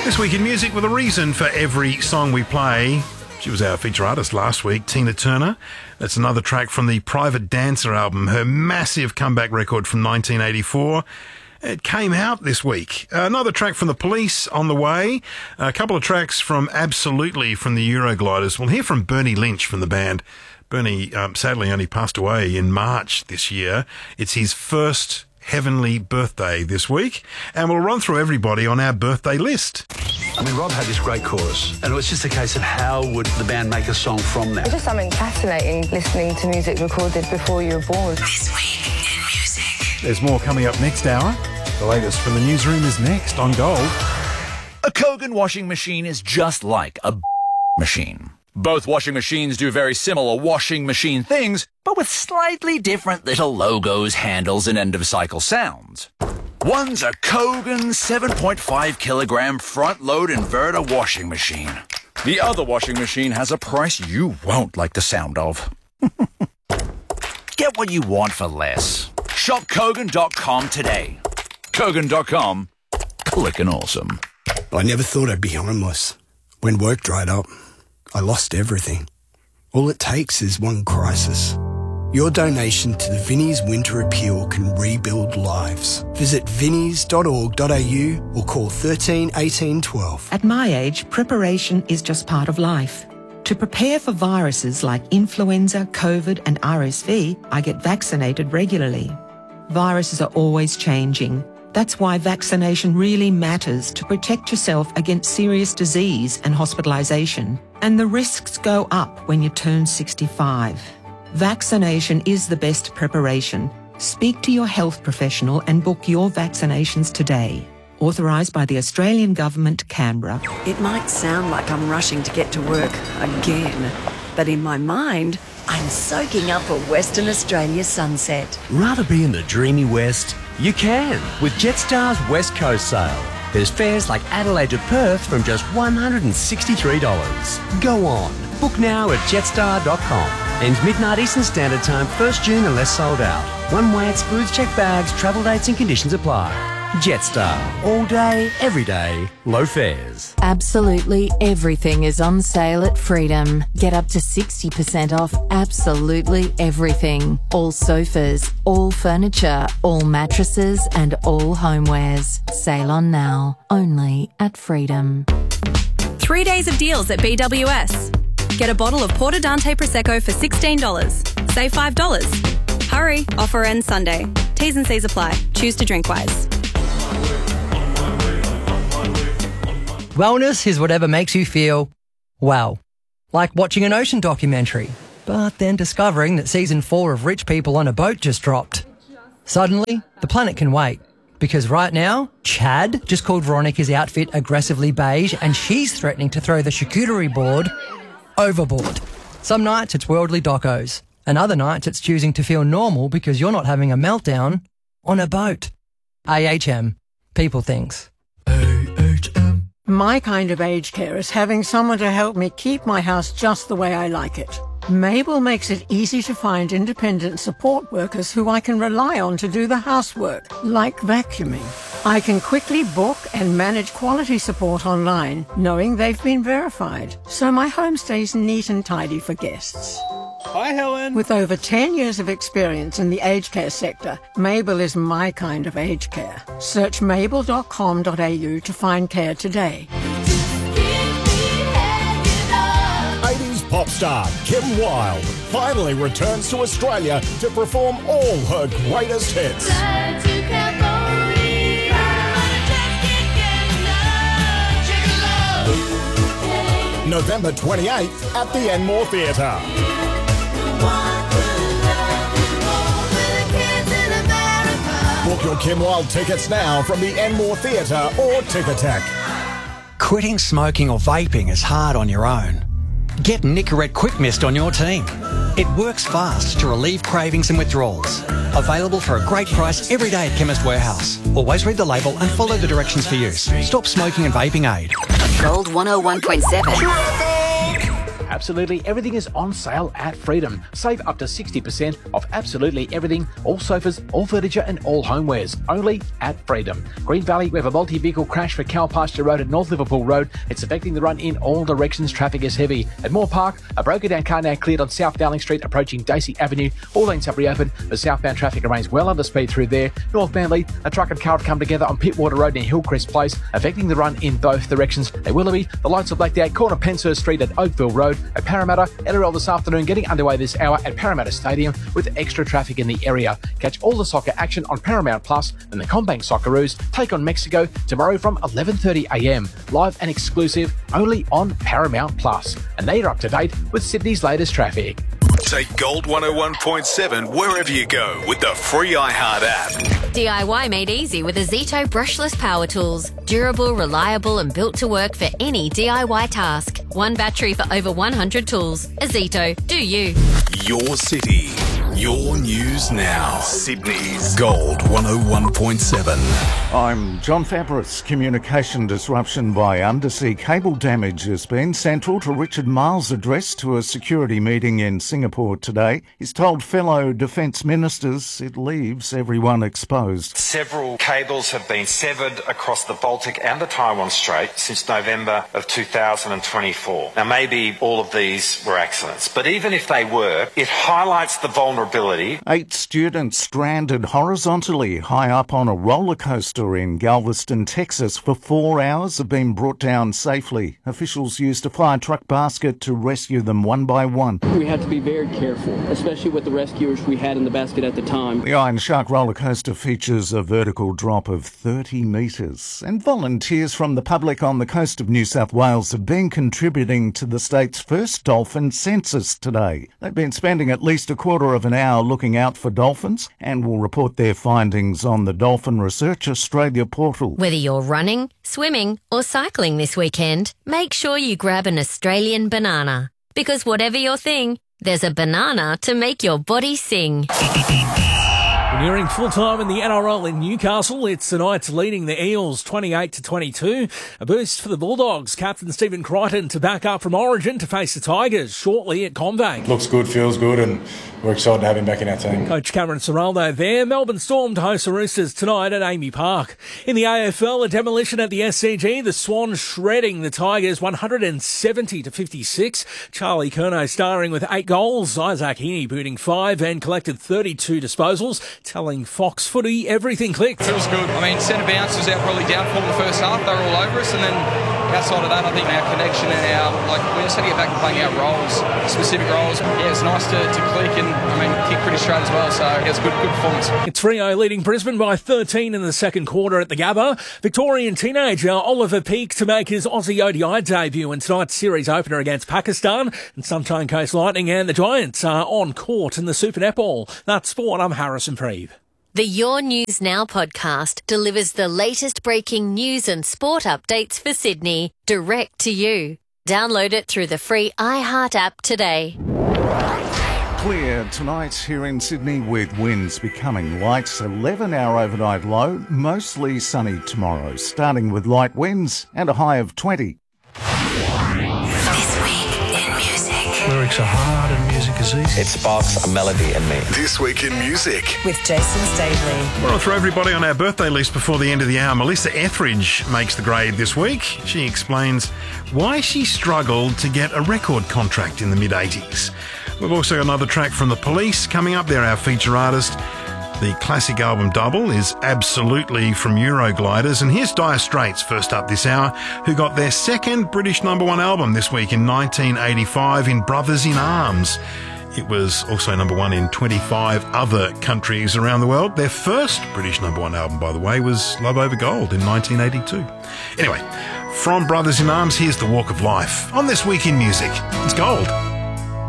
This week in music, with a reason for every song we play. She was our feature artist last week, Tina Turner. That's another track from the Private Dancer album, her massive comeback record from 1984. It came out this week. Another track from The Police on the way. A couple of tracks from Absolutely from the Eurogliders. We'll hear from Bernie Lynch from the band. Bernie sadly only passed away in March this year. It's his first heavenly birthday this week, and we'll run through everybody on our birthday list. I mean, Rob had this great chorus, and it was just a case of how would the band make a song from that. It's just something fascinating listening to music recorded before you were born. This week in music. There's more coming up next hour. The latest from the newsroom is next on Gold. A Kogan washing machine is just like a machine. Both washing machines do very similar washing machine things, but with slightly different little logos, handles, and end-of-cycle sounds. One's a Kogan 7.5 kilogram front-load inverter washing machine. The other washing machine has a price you won't like the sound of. Get what you want for less. Shop Kogan.com today. Kogan.com. Clickin' awesome. I never thought I'd be homeless. When work dried up, I lost everything. All it takes is one crisis. Your donation to the Vinnie's Winter Appeal can rebuild lives. Visit vinnies.org.au or call 13 18 12. At my age, preparation is just part of life. To prepare for viruses like influenza, COVID and RSV, I get vaccinated regularly. Viruses are always changing. That's why vaccination really matters to protect yourself against serious disease and hospitalisation. And the risks go up when you turn 65. Vaccination is the best preparation. Speak to your health professional and book your vaccinations today. Authorised by the Australian Government, Canberra. It might sound like I'm rushing to get to work again, but in my mind, I'm soaking up a Western Australia sunset. Rather be in the dreamy West? You can with Jetstar's West Coast sale. There's fares like Adelaide to Perth from just $163. Go on. Book now at jetstar.com. Ends midnight Eastern Standard Time, 1st June unless sold out. One way excludes checked bags, travel dates and conditions apply. Jetstar. All day, every day, low fares. Absolutely everything is on sale at Freedom. Get up to 60% off absolutely everything. All sofas, all furniture, all mattresses and all homewares. Sale on now. Only at Freedom. 3 days of deals at BWS. Get a bottle of Porto Dante Prosecco for $16. Save $5. Hurry, offer ends Sunday. T's and C's apply. Choose to drink wise. Wellness is whatever makes you feel well. Like watching an ocean documentary, but then discovering that season 4 of Rich People on a Boat just dropped. Suddenly, the planet can wait. Because right now, Chad just called Veronica's outfit aggressively beige and she's threatening to throw the charcuterie board overboard. Some nights it's worldly docos, and other nights it's choosing to feel normal because you're not having a meltdown on a boat. AHM. People things. My kind of aged care is having someone to help me keep my house just the way I like it. Mabel makes it easy to find independent support workers who I can rely on to do the housework, like vacuuming. I can quickly book and manage quality support online, knowing they've been verified, so my home stays neat and tidy for guests. Hi, Helen. With over 10 years of experience in the aged care sector, Mabel is my kind of aged care. Search mabel.com.au to find care today. 80s pop star Kim Wilde finally returns to Australia to perform all her greatest hits. November 28th at the Enmore Theatre. Book your Kim Wilde tickets now from the Enmore Theatre or Ticketek. Quitting smoking or vaping is hard on your own. Get Nicorette Quick Mist on your team. It works fast to relieve cravings and withdrawals. Available for a great price every day at Chemist Warehouse. Always read the label and follow the directions for use. Stop smoking and vaping aid. Gold 101.7. Absolutely everything is on sale at Freedom. Save up to 60% off absolutely everything, all sofas, all furniture and all homewares, only at Freedom. Green Valley, we have a multi-vehicle crash for Cow Pasture Road at North Liverpool Road. It's affecting the run in all directions. Traffic is heavy. At Moore Park, a broken down car now cleared on South Dowling Street approaching Dacey Avenue. All lanes have reopened, but southbound traffic remains well under speed through there. North Manly, a truck and car have come together on Pittwater Road near Hillcrest Place, affecting the run in both directions. At Willoughby, the lights are blacked out, corner Penshurst Street at Oakville Road. At Parramatta, NRL this afternoon getting underway this hour at Parramatta Stadium with extra traffic in the area. Catch all the soccer action on Paramount Plus and the CommBank Socceroos take on Mexico tomorrow from 11:30am. Live and exclusive only on Paramount Plus. And they are up to date with Sydney's latest traffic. Take Gold 101.7 wherever you go with the free iHeart app. DIY made easy with Azito brushless power tools. Durable, reliable and built to work for any DIY task. One battery for over 100 tools. Azito, do you. Your city, your news now. Sydney's Gold 101.7. I'm John Fabris. Communication disruption by undersea cable damage has been central to Richard Marles' address to a security meeting in Singapore today. He's told fellow defence ministers it leaves everyone exposed. Several cables have been severed across the Baltic and the Taiwan Strait since November of 2024. Now, maybe all of these were accidents, but even if they were, it highlights the vulnerability. 8 students stranded horizontally high up on a roller coaster in Galveston, Texas for 4 hours have been brought down safely. Officials used a fire truck basket to rescue them one by one. We had to be very careful, especially with the rescuers we had in the basket at the time. The Iron Shark roller coaster features a vertical drop of 30 metres. And volunteers from the public on the coast of New South Wales have been contributing to the state's first dolphin census today. They've been spending at least a quarter of an hour looking out for dolphins and will report their findings on the Dolphin Research Australia portal. Whether you're running, swimming or cycling this weekend, make sure you grab an Australian banana. Because whatever your thing, there's a banana to make your body sing. Nearing full-time in the NRL in Newcastle, it's the Knights leading the Eels 28-22. A boost for the Bulldogs. Captain Stephen Crichton to back up from Origin to face the Tigers shortly at CommBank. Looks good, feels good, and we're excited to have him back in our team. Coach Cameron Ciraldo there. Melbourne Storm to host the Roosters tonight at Amy Park. In the AFL, a demolition at the SCG. The Swans shredding the Tigers 170-56. Charlie Curnow starring with 8 goals. Isaac Heaney booting 5 and collected 32 disposals. Telling Fox Footy everything clicked. Feels good. I mean, centre bounce was our probably downfall in the first half. They were all over us, and then outside of that, I think our connection and we just had to get back to playing our roles, specific roles. Yeah, it's nice to click and, kick pretty straight as well. So, yeah, it's a good performance. It's Freo leading Brisbane by 13 in the second quarter at the Gabba. Victorian teenager Oliver Peake to make his Aussie ODI debut in tonight's series opener against Pakistan. And Sunshine Coast Lightning and the Giants are on court in the Super Netball. That's sport. I'm Harrison Preeve. The Your News Now podcast delivers the latest breaking news and sport updates for Sydney direct to you. Download it through the free iHeart app today. Clear tonight here in Sydney with winds becoming light. 11-hour overnight low, mostly sunny tomorrow, starting with light winds and a high of 20. This week in music. Lyrics are hard and music is easy. It sparks a melody in me. This week in music. With Jason Stavely. Well, throw everybody on our birthday list before the end of the hour. Melissa Etheridge makes the grade this week. She explains why she struggled to get a record contract in the mid-80s. We've also got another track from The Police coming up. They're our feature artist. The classic album Double is absolutely from Eurogliders. And here's Dire Straits first up this hour, who got their second British #1 album this week in 1985 in Brothers in Arms. It was also #1 in 25 other countries around the world. Their first British #1 album, by the way, was Love Over Gold in 1982. Anyway, from Brothers in Arms, here's The Walk of Life on This Week in Music. It's Gold.